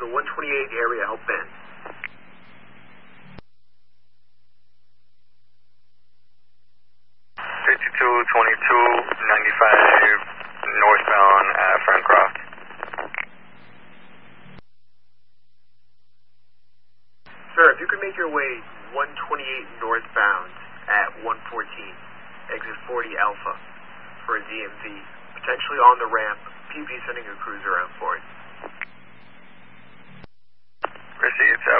the 128 area, help Ben. Northbound at Ferncroft. Sir, if you could make your way 128 northbound at 114, exit 40 Alpha for a DMV, potentially on the ramp, PP sending a cruiser around for it. Received.